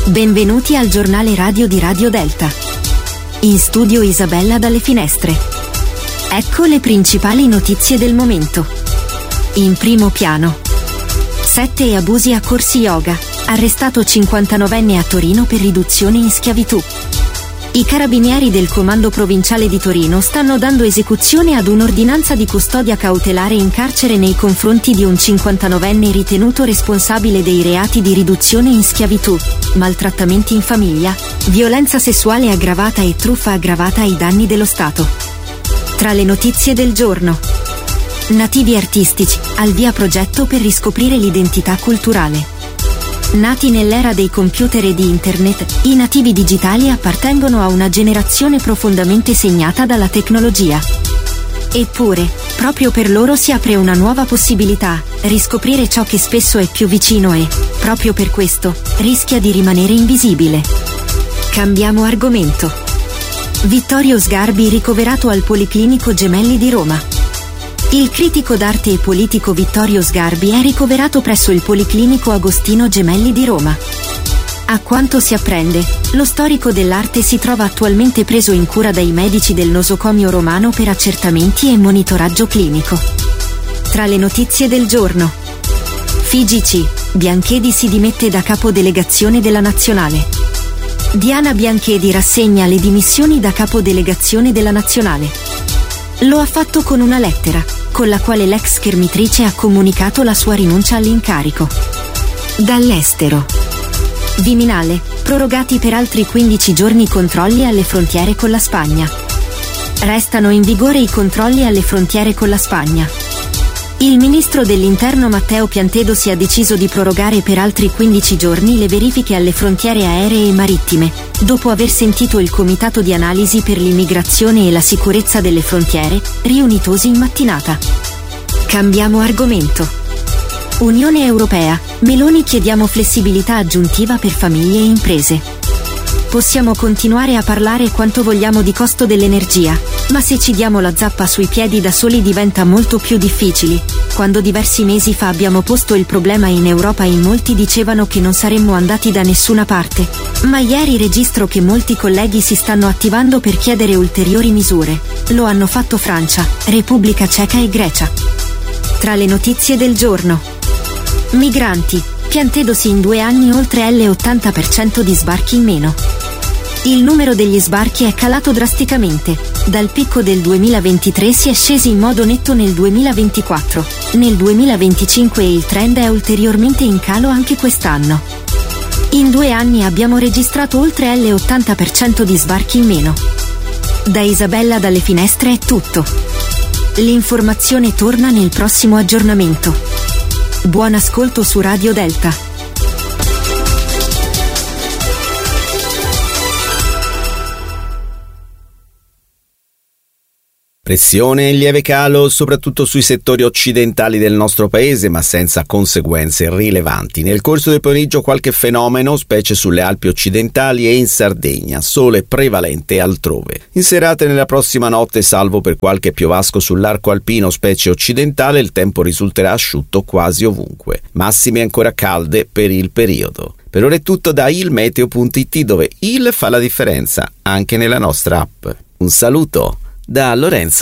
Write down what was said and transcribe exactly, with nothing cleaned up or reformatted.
Benvenuti al giornale radio di Radio Delta. In studio Isabella dalle Finestre. Ecco le principali notizie del momento. In primo piano. Sette abusi a corsi yoga. Arrestato cinquantanovenne a Torino per riduzione in schiavitù. I carabinieri del Comando Provinciale di Torino stanno dando esecuzione ad un'ordinanza di custodia cautelare in carcere nei confronti di un cinquantanovenne ritenuto responsabile dei reati di riduzione in schiavitù, maltrattamenti in famiglia, violenza sessuale aggravata e truffa aggravata ai danni dello Stato. Tra le notizie del giorno. Nativi artistici, al via progetto per riscoprire l'identità culturale. Nati nell'era dei computer e di internet, i nativi digitali appartengono a una generazione profondamente segnata dalla tecnologia. Eppure, proprio per loro si apre una nuova possibilità, riscoprire ciò che spesso è più vicino e, proprio per questo, rischia di rimanere invisibile. Cambiamo argomento. Vittorio Sgarbi ricoverato al Policlinico Gemelli di Roma. Il critico d'arte e politico Vittorio Sgarbi è ricoverato presso il Policlinico Agostino Gemelli di Roma. A quanto si apprende, lo storico dell'arte si trova attualmente preso in cura dai medici del nosocomio romano per accertamenti e monitoraggio clinico. Tra le notizie del giorno. F I G C, Bianchedi si dimette da capodelegazione della Nazionale. Diana Bianchedi rassegna le dimissioni da capodelegazione della Nazionale. Lo ha fatto con una lettera, con la quale l'ex schermitrice ha comunicato la sua rinuncia all'incarico. Dall'estero. Viminale, prorogati per altri quindici giorni i controlli alle frontiere con la Spagna. Restano in vigore i controlli alle frontiere con la Spagna. Il ministro dell'Interno Matteo Piantedosi ha deciso di prorogare per altri quindici giorni le verifiche alle frontiere aeree e marittime, dopo aver sentito il Comitato di Analisi per l'Immigrazione e la Sicurezza delle Frontiere, riunitosi in mattinata. Cambiamo argomento. Unione Europea, Meloni chiediamo flessibilità aggiuntiva per famiglie e imprese. Possiamo continuare a parlare quanto vogliamo di costo dell'energia, ma se ci diamo la zappa sui piedi da soli diventa molto più difficile. Quando diversi mesi fa abbiamo posto il problema in Europa in molti dicevano che non saremmo andati da nessuna parte, ma ieri registro che molti colleghi si stanno attivando per chiedere ulteriori misure. Lo hanno fatto Francia, Repubblica Ceca e Grecia. Tra le notizie del giorno. Migranti, Piantedosi in due anni oltre l'ottanta per cento di sbarchi in meno. Il numero degli sbarchi è calato drasticamente. Dal picco del duemilaventitré si è scesi in modo netto nel duemilaventiquattro. Nel duemilaventicinque il trend è ulteriormente in calo anche quest'anno. In due anni abbiamo registrato oltre l'ottanta per cento di sbarchi in meno. Da Isabella dalle Finestre è tutto. L'informazione torna nel prossimo aggiornamento. Buon ascolto su Radio Delta. Pressione e lieve calo soprattutto sui settori occidentali del nostro paese, ma senza conseguenze rilevanti. Nel corso del pomeriggio qualche fenomeno, specie sulle Alpi occidentali e in Sardegna, sole prevalente altrove. In serata e nella prossima notte, salvo per qualche piovasco sull'arco alpino, specie occidentale, il tempo risulterà asciutto quasi ovunque. Massime ancora calde per il periodo. Per ora è tutto da ilmeteo punto it, dove il fa la differenza anche nella nostra app. Un saluto da Lorenzo